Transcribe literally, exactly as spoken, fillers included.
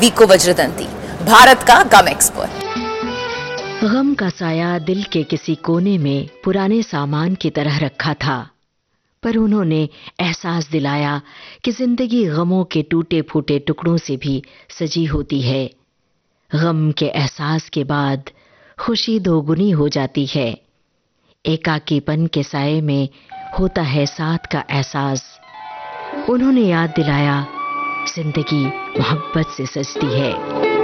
वीको वज्रदंती, भारत का गम एक्सपर्ट। गम का साया दिल के किसी कोने में पुराने सामान की तरह रखा था, पर उन्होंने एहसास दिलाया कि जिंदगी गमों के टूटे फूटे टुकड़ों से भी सजी होती है। गम के एहसास के बाद खुशी दोगुनी हो जाती है। एकाकीपन के साये में होता है साथ का एहसास। उन्होंने याद दिलाया, जिंदगी मोहब्बत से सजती है।